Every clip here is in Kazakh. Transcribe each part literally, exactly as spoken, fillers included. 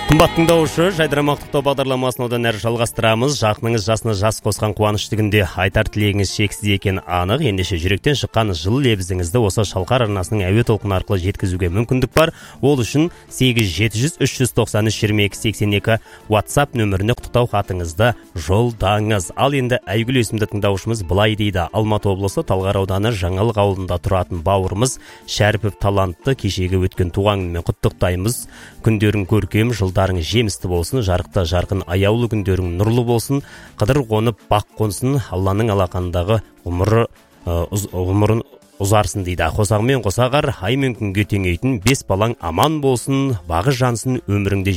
Қымбат тыңдаушы, Жайдарман құттықтау бағдарламасын одан әрі жалғастырамыз. Жақыныңыз жасына жас қосқан қуанышты күнде айтар тілегіңіз шексіз екен анық. Ендеше жүректен шыққан жылы лебізіңізді осы Шалқар арнасының әуе толқыны арқылы жеткізуге мүмкіндік бар. Ол үшін сегіз жеті жүз үш жүз тоқсан үш жиырма екі сексен екі WhatsApp нөміріне құттықтау хатыңызды жолдаңыз. Ал енді әйгілі есімді тыңдаушымыз былай дейді: Алматы облысы Талғар ауданы Жаңалық ауылында тұратын бауырымыз Шәріпов талантты кешегі өткен туған күнімен құттықтаймыз. Күндерің көркем, жылдарың жемісті болсын, жарықта жарқын аяулы күндерің нұрлы болсын, қыдыр қонып бақ қонсын, Алланың алақандағы ғұмыры ғұмырын ұзарсын дейді. Қосағымен қосағар, аймен күнге теңейтін бес балаң аман болсын, бағы жансын, өміріңде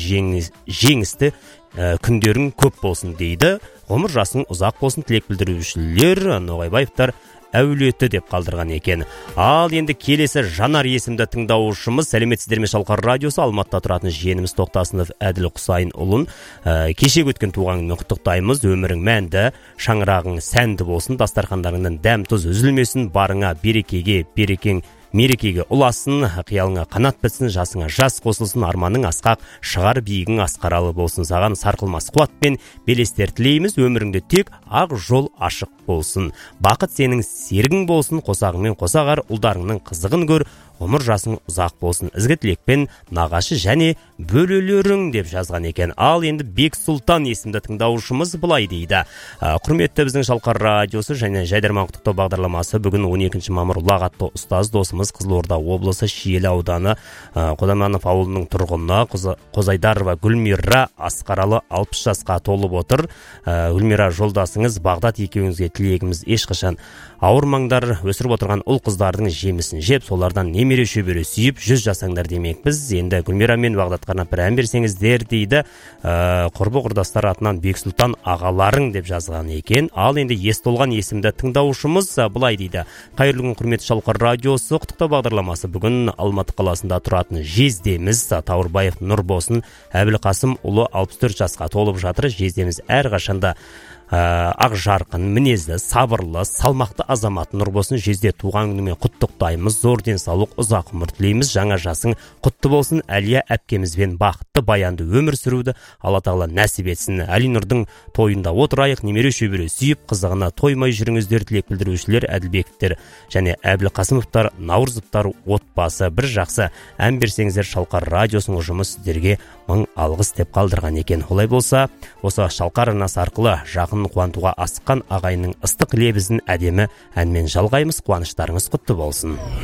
жеңісті күндерің көп болсын дейді. Ғұмыр жасың ұзақ болсын, тілек білдірушілер Ноғайбаевтар әулеті деп қалдырған екен. Ал енді келесі Жанар есімді тыңдаушымыз. Сәлеметсіздер ме Шалқар радиосы, Алматыда тұратын жиеніміз Тоқтасынов Әділ Құсайын ұлын ә, кешегі өткен туған күнімен құттықтаймыз. Өмірің мәнді, шаңырағың сәнді болсын, дастархандарыңнан дәм тұз үзілмесін, барыңа берекеге берекең мерекеге ұласын, қиялыңа қанат бітсін, жасыңа жас қосылсын, арманың асқақ, шығар биігің асқаралы болсын. Саған сарқылмас қуат пен белестер тілейміз, өміріңде тек ақ жол ашық болсын. Бақыт сенің серігің болсын, қосағыңмен қосағар, ұлдарыңның қызығын көр, ғұмыр жасың ұзақ болсын. Ізгі тілекпен нағашы және бөлелерің деп жазған екен. Ал енді Бек Сұлтан есімді тыңдаушымыз былай дейді: құрметті біздің Шалқар радиосы және Жайдарман құттықтау бағдарламасы бүгін он екінші мамыр ұлағатты ұстаз досымыз Қызылорда облысы Шиелі ауданы Қодаманов ауылының тұрғыны Қозайдарова Гүлмира Асқаралы алпыс жасқа толып отыр. Гүлмира жолдасыңыз Бағдат екеуіңізге тілегіміз: ешқашан ауырмаңдар, өсіріп отырған ұл қыздардың жемісін жеп, солардан немере шөбере сүйіп жүз жасаңдар демекпіз. Енді Гүлмира мен Бағдатқа бір ән берсеңіздер дейді. Құрбы құрдастар атынан Бек Сұлтан ағаларың деп жазған екен. Ал енді Естолған есімді тыңдаушымыз былай дейді: қайырлы күн құрметті Шалқар радиосы, құттықтау бағдарламасы бүгін Алматы қаласында тұратын жездеміз Таурбаев Нұрбосын Әбілқасым ұлы алпыс төрт жасқа толып жатыр. Жездеміз әрқашанда ақ жарқын, мінезді, сабырлы, салмақты азамат Нұрбосын жезде туған күнімен құттықтаймыз. Зор денсаулық, ұзақ ғұмыр тілейміз. Жаңа жасың құтты болсын. Әлия әпкемізбен бақытты баянды өмір сүруді Алла тағала нәсіп етсін. Әли Нұрдың тойында отырайық, немере шөбере сүйіп, қызығына тоймай жүріңіздер. Тілек білдірушілер Әділбектер және Әбілқасымовтар, Наурызовтар отбасы. Бір жақсы ән берсеңіздер Шалқар радиосының ұжымы сіздерге мың алғыс деп қалдырған екен. Олай болса, осы Шалқар арнасы арқылы жақын қуантуға асыққан ағайынның ыстық лебізін әдемі әнмен жалғаймыз. Қуаныштарыңыз құтты болсын.